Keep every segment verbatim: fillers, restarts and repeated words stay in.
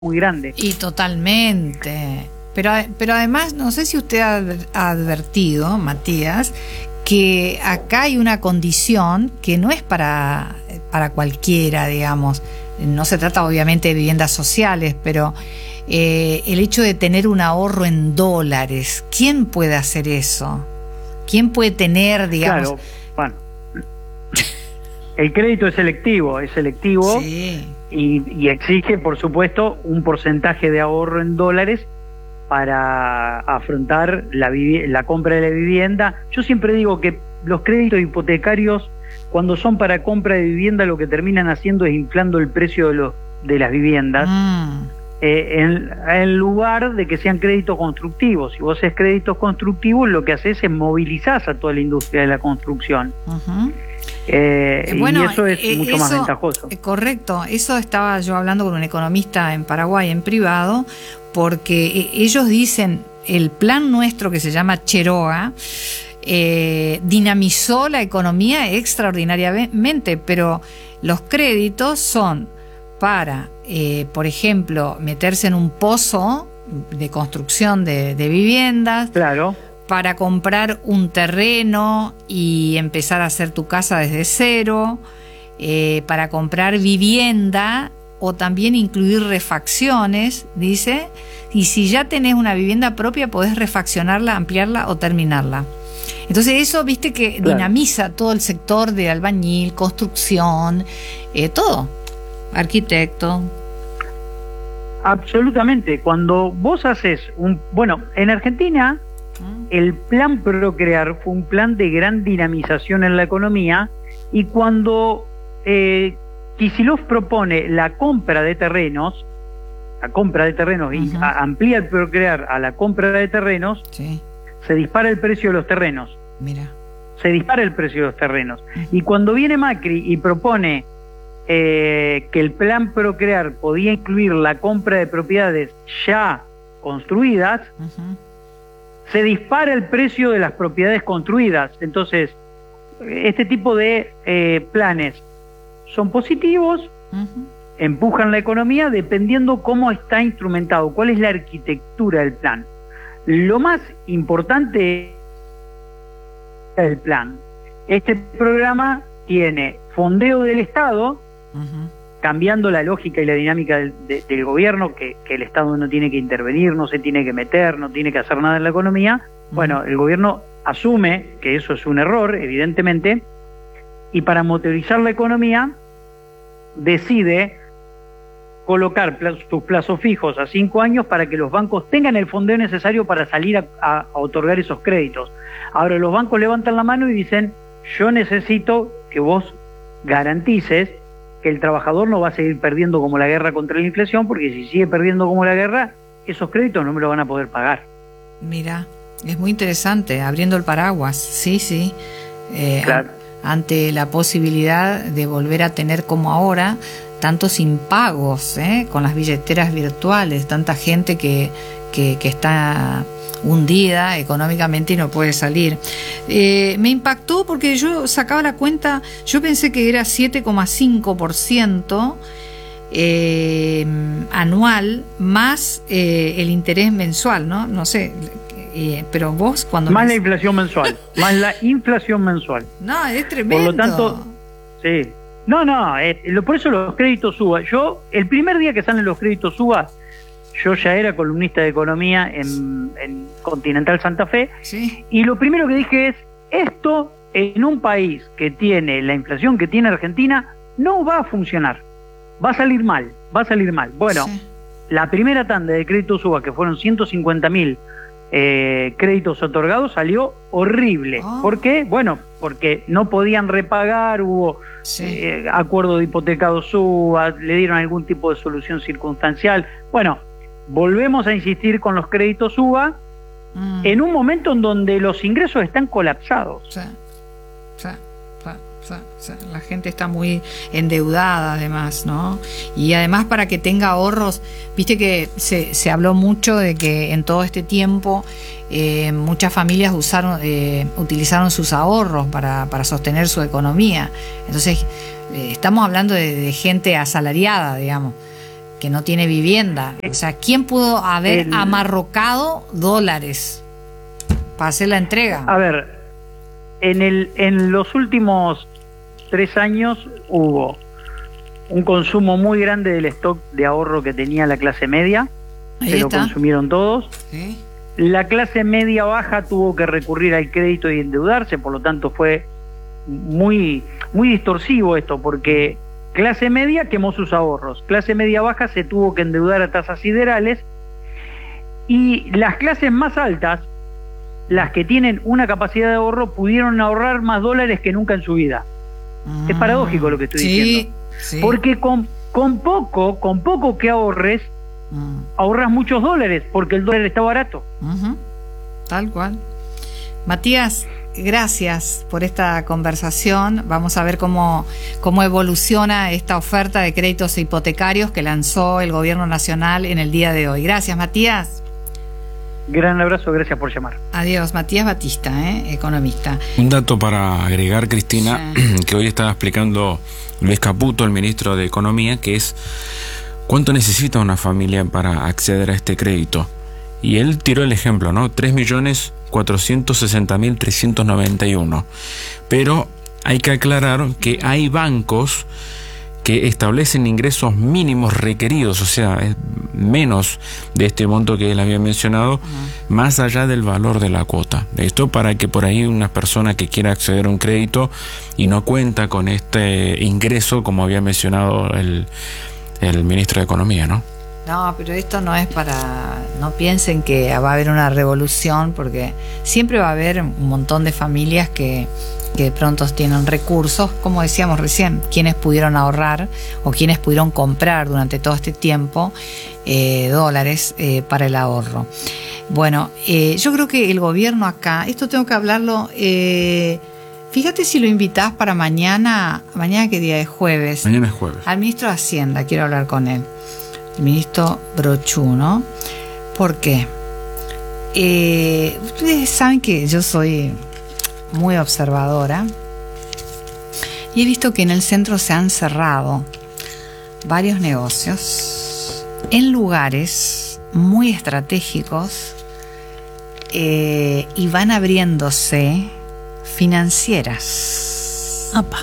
muy grande. Y totalmente. Pero, pero además, no sé si usted ha, ha advertido, Matías, que acá hay una condición que no es para, para cualquiera, digamos. No se trata obviamente de viviendas sociales, pero eh, el hecho de tener un ahorro en dólares, ¿quién puede hacer eso? ¿Quién puede tener, digamos? Claro, bueno, el crédito es selectivo, es selectivo sí. y, y exige, por supuesto, un porcentaje de ahorro en dólares para afrontar la, la compra de la vivienda. Yo siempre digo que los créditos hipotecarios, cuando son para compra de vivienda, lo que terminan haciendo es inflando el precio de, los, de las viviendas, mm. eh, en, en lugar de que sean créditos constructivos. Si vos haces créditos constructivos, lo que haces es movilizar a toda la industria de la construcción. Uh-huh. Eh, bueno, y eso es eh, mucho eso, más ventajoso. Eh, correcto, eso estaba yo hablando con un economista en Paraguay en privado, porque eh, ellos dicen, el plan nuestro que se llama Cheroa, eh, dinamizó la economía extraordinariamente, pero los créditos son para, eh, por ejemplo, meterse en un pozo de construcción de, de viviendas. Claro. Para comprar un terreno y empezar a hacer tu casa desde cero, eh, para comprar vivienda o también incluir refacciones, dice, y si ya tenés una vivienda propia podés refaccionarla, ampliarla o terminarla. Entonces eso, viste, que claro. dinamiza todo el sector de albañil, construcción, eh, todo, arquitecto. Absolutamente, cuando vos haces un... Bueno, en Argentina... El plan Procrear fue un plan de gran dinamización en la economía, y cuando eh, Kicillof propone la compra de terrenos, la compra de terrenos uh-huh. y a, amplía el Procrear a la compra de terrenos, sí. se dispara el precio de los terrenos. Mira. Se dispara el precio de los terrenos. Uh-huh. Y cuando viene Macri y propone eh, que el plan Procrear podía incluir la compra de propiedades ya construidas, uh-huh. se dispara el precio de las propiedades construidas. Entonces, este tipo de eh, planes son positivos, uh-huh. empujan la economía dependiendo cómo está instrumentado, cuál es la arquitectura del plan. Lo más importante es el plan. Este programa tiene fondeo del Estado, uh-huh. cambiando la lógica y la dinámica del, de, del gobierno, que, que el Estado no tiene que intervenir, no se tiene que meter, no tiene que hacer nada en la economía. Uh-huh. Bueno, el gobierno asume que eso es un error, evidentemente, y para motorizar la economía decide colocar plazos, sus plazos fijos a cinco años para que los bancos tengan el fondeo necesario para salir a, a, a otorgar esos créditos. Ahora los bancos levantan la mano y dicen, yo necesito que vos garantices que el trabajador no va a seguir perdiendo como la guerra contra la inflación, porque si sigue perdiendo como la guerra, esos créditos no me lo van a poder pagar. Mira, es muy interesante, abriendo el paraguas, sí, sí. Eh, claro. a, ante la posibilidad de volver a tener como ahora tantos impagos, ¿eh? Con las billeteras virtuales, tanta gente que, que, que está hundida económicamente y no puede salir. Eh, me impactó porque yo sacaba la cuenta, yo pensé que era siete coma cinco por ciento eh, anual más eh, el interés mensual, ¿no? No sé, eh, pero vos cuando... Más me... la inflación mensual, más la inflación mensual. No, es tremendo. Por lo tanto, sí. No, no, eh, por eso los créditos UBA. Yo, el primer día que salen los créditos UBA, yo ya era columnista de economía en, en Continental Santa Fe, sí. y lo primero que dije es, esto en un país que tiene la inflación que tiene Argentina, no va a funcionar, va a salir mal, va a salir mal. Bueno, sí. La primera tanda de créditos UBA, que fueron ciento cincuenta mil eh, créditos otorgados, salió horrible. Oh. ¿Por qué? Bueno, porque no podían repagar, hubo sí. eh, acuerdo de hipotecados UBA, le dieron algún tipo de solución circunstancial. Bueno, volvemos a insistir con los créditos UBA mm. en un momento en donde los ingresos están colapsados. Sí, sí, sí, sí, sí. La gente está muy endeudada además, ¿no? Y además para que tenga ahorros, viste que se, se habló mucho de que en todo este tiempo eh, muchas familias usaron, eh, utilizaron sus ahorros para, para sostener su economía. Entonces eh, estamos hablando de, de gente asalariada, digamos. que no tiene vivienda. O sea, ¿quién pudo haber el... amarrocado dólares para hacer la entrega? A ver, en, el, en los últimos tres años hubo un consumo muy grande del stock de ahorro que tenía la clase media, se lo consumieron todos. ¿Sí? La clase media baja tuvo que recurrir al crédito y endeudarse, por lo tanto fue muy, muy distorsivo esto, porque clase media quemó sus ahorros, clase media baja se tuvo que endeudar a tasas siderales, y las clases más altas, las que tienen una capacidad de ahorro, pudieron ahorrar más dólares que nunca en su vida. Mm, es paradójico lo que estoy sí, diciendo, sí. Porque con, con poco, con poco que ahorres, mm. ahorras muchos dólares, porque el dólar está barato. Uh-huh. Tal cual. Matías, gracias por esta conversación. Vamos a ver cómo, cómo evoluciona esta oferta de créditos hipotecarios que lanzó el Gobierno Nacional en el día de hoy. Gracias, Matías. Gran abrazo, gracias por llamar. Adiós, Matías Batista, ¿eh? Economista. Un dato para agregar, Cristina, sí. que hoy estaba explicando Luis Caputo, el ministro de Economía, que es cuánto necesita una familia para acceder a este crédito. Y él tiró el ejemplo, ¿no? tres millones cuatrocientos sesenta mil trescientos noventa y uno. Pero hay que aclarar que hay bancos que establecen ingresos mínimos requeridos, o sea, es menos de este monto que él había mencionado, uh-huh. más allá del valor de la cuota. Esto para que por ahí una persona que quiera acceder a un crédito y no cuenta con este ingreso, como había mencionado el, el ministro de Economía, ¿no? No, pero esto no es para... No piensen que va a haber una revolución, porque siempre va a haber un montón de familias que, que de pronto tienen recursos, como decíamos recién, quienes pudieron ahorrar o quienes pudieron comprar durante todo este tiempo eh, dólares eh, para el ahorro. Bueno, eh, yo creo que el gobierno acá, esto tengo que hablarlo... Eh, Fíjate si lo invitás para mañana, mañana qué día es, jueves. Mañana es jueves. Al ministro de Hacienda, quiero hablar con él. El ministro Brochuno. ¿Por qué? Eh, ustedes saben que yo soy muy observadora y he visto que en el centro se han cerrado varios negocios en lugares muy estratégicos eh, y van abriéndose financieras. Opa.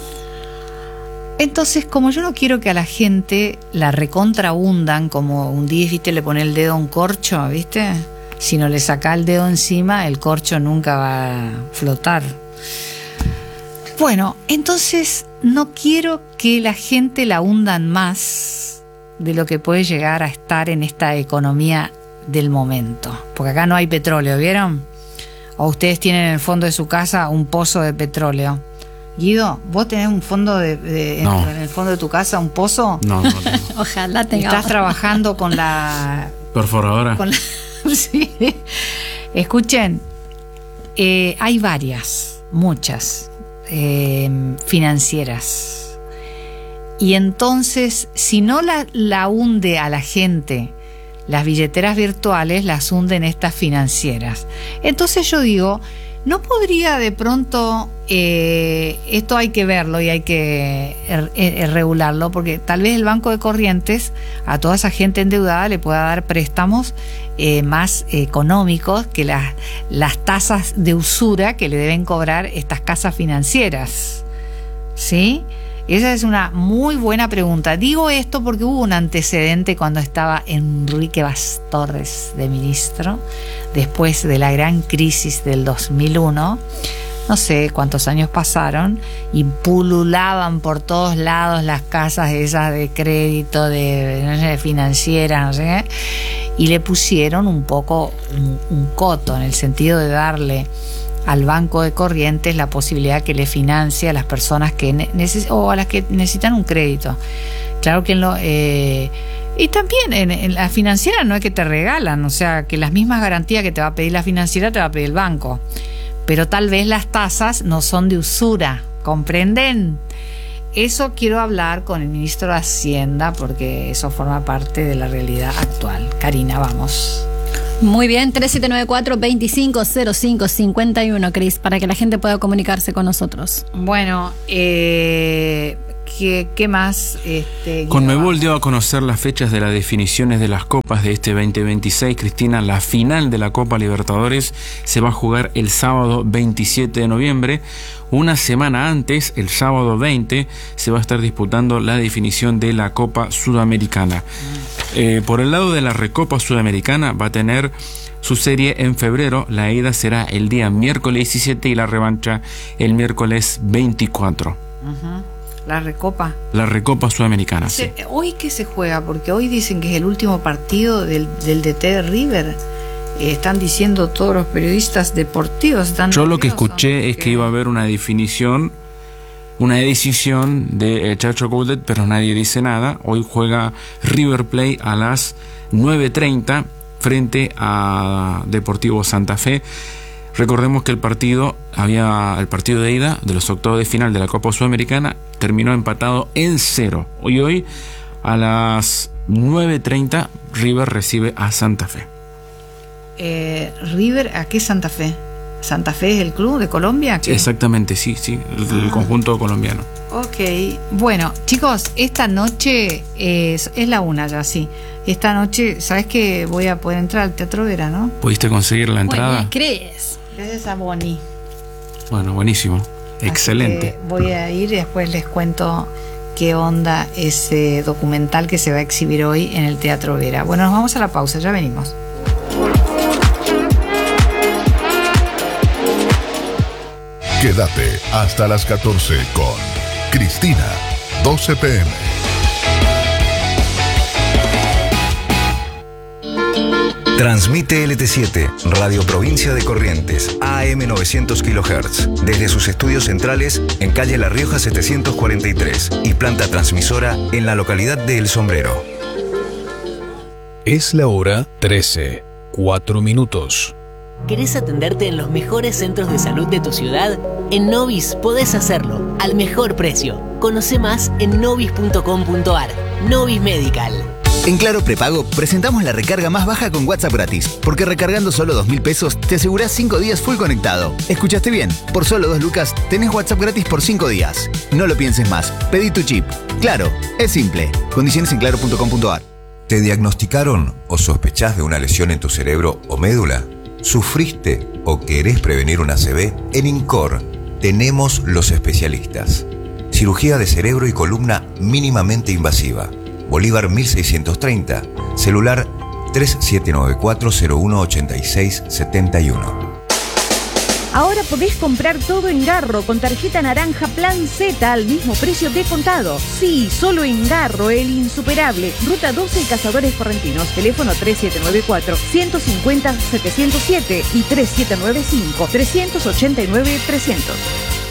Entonces, como yo no quiero que a la gente la recontra hundan, como un día, viste, le pone el dedo a un corcho, viste, si no le saca el dedo encima, el corcho nunca va a flotar. Bueno, entonces no quiero que la gente la hundan más de lo que puede llegar a estar en esta economía del momento, porque acá no hay petróleo, ¿vieron? O ustedes tienen en el fondo de su casa un pozo de petróleo. Guido, ¿vos tenés un fondo de, de no. en el fondo de tu casa, un pozo? No, no tengo. Ojalá tengamos. ¿Estás trabajando con la perforadora? Con la, sí. Escuchen, eh, hay varias, muchas eh, financieras. Y entonces, si no la, la hunde a la gente las billeteras virtuales, las hunden estas financieras. Entonces yo digo, ¿no podría de pronto, eh, esto hay que verlo y hay que er, er, regularlo, porque tal vez el Banco de Corrientes a toda esa gente endeudada le pueda dar préstamos eh, más económicos que las, las tasas de usura que le deben cobrar estas casas financieras? ¿Sí? Esa es una muy buena pregunta. Digo esto porque hubo un antecedente cuando estaba Enrique Bastorres de ministro, después de la gran crisis del dos mil uno. No sé cuántos años pasaron y pululaban por todos lados las casas esas de crédito, de, no sé, de financieras, no sé qué, y le pusieron un poco un, un coto en el sentido de darle al Banco de Corrientes la posibilidad que le financie a las personas que neces- o a las que necesitan un crédito. Claro que en lo eh, y también en, en la financiera no es que te regalan, o sea, que las mismas garantías que te va a pedir la financiera te va a pedir el banco, pero tal vez las tasas no son de usura, ¿comprenden? Eso quiero hablar con el ministro de Hacienda, porque eso forma parte de la realidad actual. Karina, vamos. Muy bien, tres siete nueve cuatro, dos cinco cero cinco, cinco uno, Cris, para que la gente pueda comunicarse con nosotros. Bueno, eh, ¿qué, qué más? Este, Conmebol dio a conocer las fechas de las definiciones de las copas de este veinte veintiséis. Cristina, la final de la Copa Libertadores se va a jugar el sábado veintisiete de noviembre. Una semana antes, el sábado veinte, se va a estar disputando la definición de la Copa Sudamericana. Eh, por el lado de la Recopa Sudamericana va a tener su serie en febrero. La ida será el día miércoles diecisiete y la revancha el miércoles veinticuatro. Uh-huh. La Recopa. La Recopa Sudamericana, sí. Se, ¿Hoy qué se juega? Porque hoy dicen que es el último partido del, del D T de River. Eh, están diciendo todos los periodistas deportivos. Están Yo lo que nerviosos, escuché es que iba a haber una definición, una decisión de Chacho Coudet, pero nadie dice nada. Hoy juega River Plate a las nueve treinta frente a Deportivo Santa Fe. Recordemos que el partido había el partido de ida de los octavos de final de la Copa Sudamericana terminó empatado en cero. Hoy hoy a las nueve treinta River recibe a Santa Fe. Eh, River, ¿a qué Santa Fe? ¿Santa Fe es el club de Colombia? ¿Qué? Exactamente, sí, sí, el, el conjunto colombiano. Ok, bueno, chicos, esta noche es, es la una ya, sí. Esta noche, ¿sabes que voy a poder entrar al Teatro Vera, no? ¿Pudiste conseguir la entrada? Bueno, ¿crees? Gracias a Bonnie. Bueno, buenísimo, excelente. Así que voy a ir y después les cuento qué onda ese documental que se va a exhibir hoy en el Teatro Vera. Bueno, nos vamos a la pausa, ya venimos. Quédate hasta las catorce con Cristina, doce pe eme. Transmite L T siete, Radio Provincia de Corrientes, A M novecientos kilohertz, desde sus estudios centrales en calle La Rioja setecientos cuarenta y tres y planta transmisora en la localidad de El Sombrero. Es la hora trece, cuatro minutos. ¿Querés atenderte en los mejores centros de salud de tu ciudad? En Novis podés hacerlo, al mejor precio. Conoce más en novis punto com punto ar. Novis Medical. En Claro Prepago presentamos la recarga más baja con WhatsApp gratis, porque recargando solo dos mil pesos te asegurás cinco días full conectado. ¿Escuchaste bien? Por solo dos lucas tenés WhatsApp gratis por cinco días. No lo pienses más, pedí tu chip. Claro, es simple. Condiciones en claro punto com punto ar. ¿Te diagnosticaron o sospechás de una lesión en tu cerebro o médula? ¿Sufriste o querés prevenir una A C V? En INCOR tenemos los especialistas. Cirugía de cerebro y columna mínimamente invasiva. Bolívar mil seiscientos treinta, celular tres siete nueve cuatro cero uno ocho seis siete uno. Ahora podés comprar todo en Garro con tarjeta naranja Plan Z al mismo precio de contado. Sí, solo en Garro, el insuperable. Ruta doce y Cazadores Correntinos. Teléfono tres siete nueve cuatro, uno cinco cero, siete cero siete y tres siete nueve cinco, tres ocho nueve, trescientos.